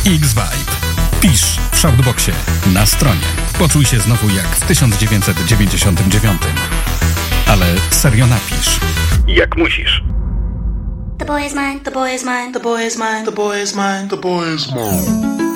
X-Vibe. Pisz w Shoutboxie na stronie. Poczuj się znowu jak w 1999. Ale serio napisz. Jak musisz. The boy is mine, the boy is mine, the boy is mine, the boy is mine, the boy is mine.